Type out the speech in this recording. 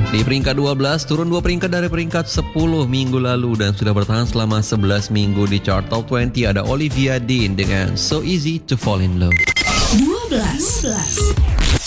Di peringkat 12, turun 2 peringkat dari peringkat 10 minggu lalu dan sudah bertahan selama 11 minggu di chart Top 20 ada Olivia Dean dengan So Easy to Fall in Love. 12.